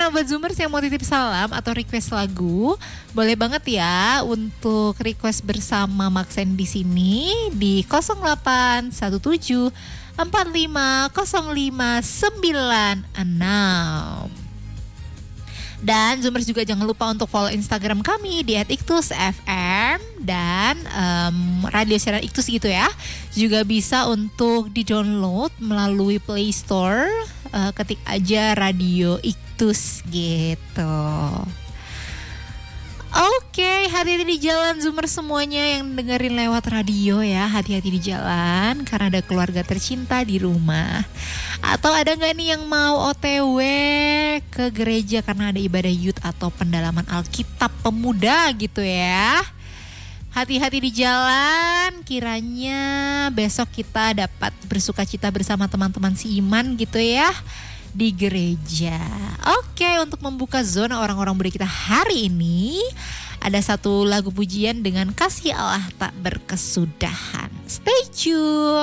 Nah, buat Zoomers yang mau titip salam atau request lagu, boleh banget ya untuk request bersama Maxen di sini di 0817 450596. Dan Zoomers juga jangan lupa untuk follow Instagram kami di @iktusfm dan radio siaran Iktus gitu ya. Juga bisa untuk di-download melalui Play Store, ketik aja Radio Iktus gitu. Oke, hati-hati di jalan Zoomers semuanya yang dengerin lewat radio ya. Hati-hati di jalan karena ada keluarga tercinta di rumah. Atau ada gak nih yang mau OTW ke gereja karena ada ibadah youth atau pendalaman Alkitab pemuda gitu ya. Hati-hati di jalan, kiranya besok kita dapat bersukacita bersama teman-teman seiman gitu ya di gereja. Oke, untuk membuka zona orang-orang muda kita hari ini, ada satu lagu pujian dengan Kasih Allah Tak Berkesudahan. Stay tune.